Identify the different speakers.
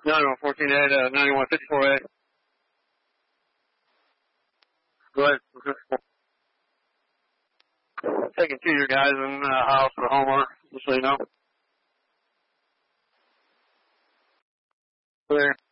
Speaker 1: 9114A to 9154A. Go ahead. Taking two of your guys in the house for Homer, just so you know. Clear.